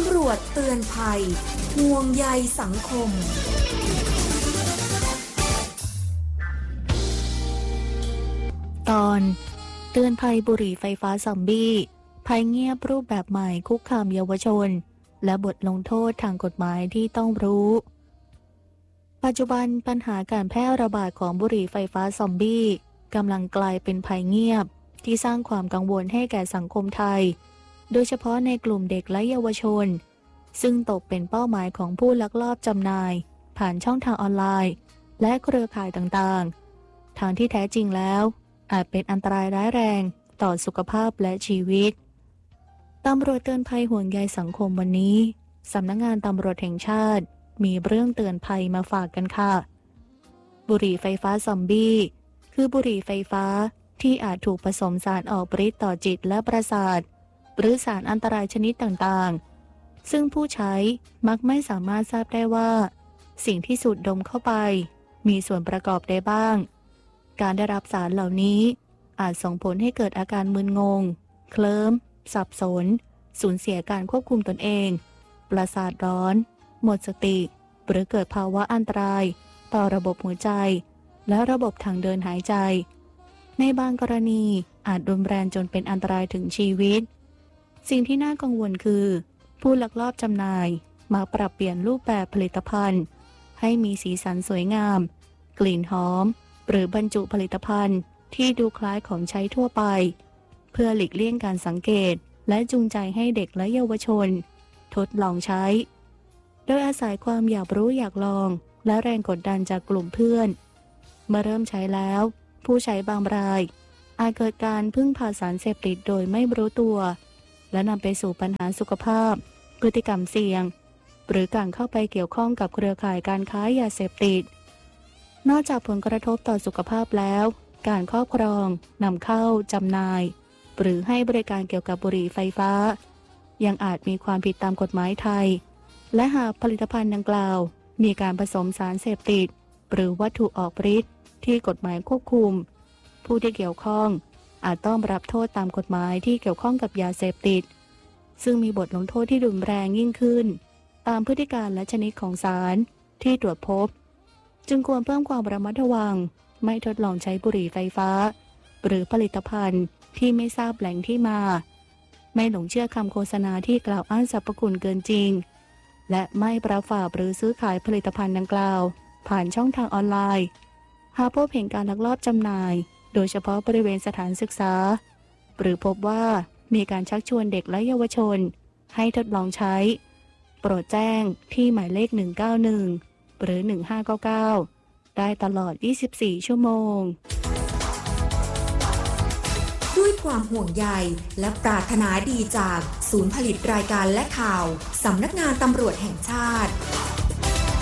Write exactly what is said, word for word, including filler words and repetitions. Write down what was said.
ำรวจเตือนภัยห่วงใยสังคมตอนเตือนภัยบุหรี่ไฟฟ้าซอมบี้ภัยเงียบรูปแบบใหม่คุกคามเยาวชนและบทลงโทษทางกฎหมายที่ต้องรู้ปัจจุบันปัญหาการแพร่ระบาดของบุหรี่ไฟฟ้าซอมบี้กำลังกลายเป็นภัยเงียบที่สร้างความกังวลให้แก่สังคมไทยโดยเฉพาะในกลุ่มเด็กและเยาวชนซึ่งตกเป็นเป้าหมายของผู้ลักลอบจำหน่ายผ่านช่องทางออนไลน์และเครือข่ายต่างๆทางที่แท้จริงแล้วอาจเป็นอันตรายร้ายแรงต่อสุขภาพและชีวิตตำรวจเตือนภัยห่วงใยสังคมวันนี้สำนักงานตำรวจแห่งชาติมีเรื่องเตือนภัยมาฝากกันค่ะบุหรี่ไฟฟ้าซอมบี้คือบุหรี่ไฟฟ้าที่อาจถูกผสมสารออกฤทธิ์ต่อจิตและประสาทหรือสารอันตรายชนิดต่างๆซึ่งผู้ใช้มักไม่สามารถทราบได้ว่าสิ่งที่สูดดมเข้าไปมีส่วนประกอบใดบ้างการได้รับสารเหล่านี้อาจส่งผลให้เกิดอาการมึนงงเคลิ้มสับสนสูญเสียการควบคุมตนเองประสาทร้อนหมดสติหรือเกิดภาวะอันตรายต่อระบบหัวใจและระบบทางเดินหายใจในบางกรณีอาจรุนแรงจนเป็นอันตรายถึงชีวิตสิ่งที่น่ากังวลคือผู้ลักลอบจำหน่ายมาปรับเปลี่ยนรูปแบบผลิตภัณฑ์ให้มีสีสันสวยงามกลิ่นหอมหรือบรรจุผลิตภัณฑ์ที่ดูคล้ายของใช้ทั่วไปเพื่อหลีกเลี่ยงการสังเกตและจูงใจให้เด็กและเยาวชนทดลองใช้โดยอาศัยความอยากรู้อยากลองและแรงกดดันจากกลุ่มเพื่อนเมื่อเริ่มใช้แล้วผู้ใช้บางรายอาจเกิดการพึ่งพาสารเสพติดโดยไม่รู้ตัวและนำไปสู่ปัญหาสุขภาพพฤติกรรมเสี่ยงหรือการเข้าไปเกี่ยวข้องกับเครือข่ายการค้ายาเสพติดนอกจากผลกระทบต่อสุขภาพแล้วการครอบครองนำเข้าจำหน่ายหรือให้บริการเกี่ยวกับบุหรี่ไฟฟ้ายังอาจมีความผิดตามกฎหมายไทยและหากผลิตภัณฑ์ดังกล่าวมีการผสมสารเสพติดหรือวัตถุออกฤทธิ์ที่กฎหมายควบคุมผู้ที่เกี่ยวข้องอาจต้องรับโทษตามกฎหมายที่เกี่ยวข้องกับยาเสพติดซึ่งมีบทลงโทษที่รุนแรงยิ่งขึ้นตามพฤติการและชนิดของสารที่ตรวจพบจึงควรเพิ่มความระมัดระวังไม่ทดลองใช้บุหรี่ไฟฟ้าหรือผลิตภัณฑ์ที่ไม่ทราบแหล่งที่มาไม่หลงเชื่อคำโฆษณาที่กล่าวอ้างสรรพคุณเกินจริงและไม่ประฝากหรือซื้อขายผลิตภัณฑ์ดังกล่าวผ่านช่องทางออนไลน์หากพบเห็นการลักลอบจำหน่ายโดยเฉพาะบริเวณสถานศึกษาหรือพบว่ามีการชักชวนเด็กและเยาวชนให้ทดลองใช้โปรดแจ้งที่หมายเลขหนึ่งเก้าหนึ่งหรือหนึ่งห้าเก้าเก้าได้ตลอดยี่สิบสี่ชั่วโมงด้วยความห่วงใยและปรารถนาดีจากศูนย์ผลิตรายการและข่าวสำนักงานตำรวจแห่งชาติ